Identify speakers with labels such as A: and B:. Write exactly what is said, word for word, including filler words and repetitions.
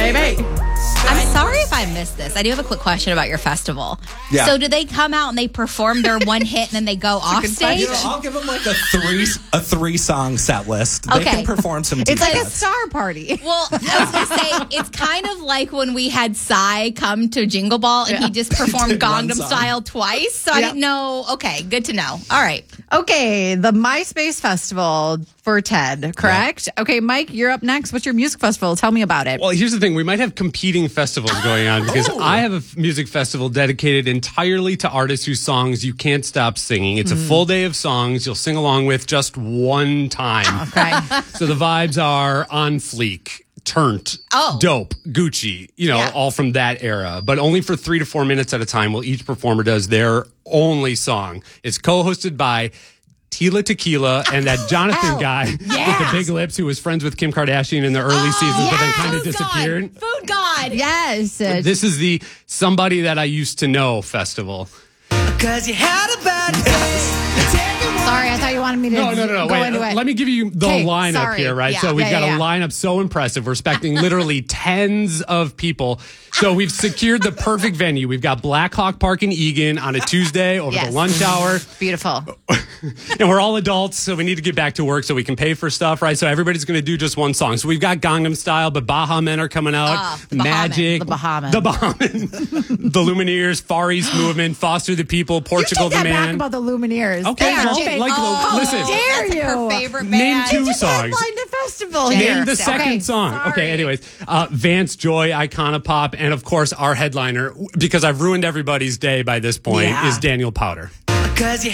A: baby.
B: I'm sorry if I missed this. I do have a quick question about your festival.
C: Yeah.
B: So do they come out and they perform their one hit and then they go off stage?
C: You know, I'll give them like a three a three song set list. They
B: Okay.
C: can perform some.
A: It's like a
C: duets.
A: star party.
B: Well, I was going to say, it's kind of like when we had Psy come to Jingle Ball and
A: Yeah.
B: he just performed
C: Did one
B: Gangnam
C: song.
B: Style twice. So I
A: Yep.
B: didn't know. Okay, good to know. All right.
A: Okay, the MySpace Festival for TED, correct? Okay, Mike, you're up next. What's your music festival? Tell me about it.
D: Well, here's the thing. We might have competing festivals going on because
C: Oh.
D: I have a f- music festival dedicated entirely to artists whose songs you can't stop singing. It's a full day of songs you'll sing along with just one time.
A: Okay.
D: So the vibes are on fleek. Turnt,
B: Oh.
D: dope, Gucci, you know,
B: Yeah.
D: all from that era, but only for three to four minutes at a time while each performer does their only song. It's co-hosted by Tila Tequila and that Jonathan
B: Oh,
D: guy with the big lips who was friends with Kim Kardashian in the early seasons, but then kind of
B: Food
D: disappeared.
B: God. Food God.
A: Yes. uh,
D: This is the Somebody That I Used to Know festival.
E: Cause you had a bad day.
A: Sorry, I thought you wanted me to
D: No, no, no, no.
A: go
D: Wait,
A: into
D: uh,
A: it.
D: let me give you the
A: Okay,
D: lineup
A: sorry.
D: here, right?
A: Yeah,
D: so we've
A: yeah,
D: got
A: yeah,
D: a
A: yeah.
D: lineup so impressive. We're expecting literally tens of people. So we've secured the perfect venue. We've got Black Hawk Park in Egan on a Tuesday over
A: Yes.
D: the lunch hour.
A: Beautiful.
D: And we're all adults, so we need to get back to work so we can pay for stuff, right? So everybody's going to do just one song. So we've got Gangnam Style, but Baha Men are coming out.
B: Ah, the Baha Men.
D: Magic.
A: The Baha Men.
D: The Baha Men. The Lumineers, Far East Movement, Foster the People, Portugal
A: you take
D: the
A: that back
D: Man.
A: about the Lumineers.
D: Okay,
A: They are
D: well,
A: fake.
D: like,
A: Oh,
D: listen.
A: how dare you?
B: Her favorite
D: Name
B: band.
D: two
A: Just
D: songs.
A: headlined the festival
B: Name
A: here.
D: Name the second
A: Okay,
D: song.
A: sorry.
D: Okay, anyways. Uh, Vance Joy, Iconopop, and of course our headliner, because I've ruined everybody's day by this point,
A: Yeah.
D: is Daniel Powder.
E: Cause you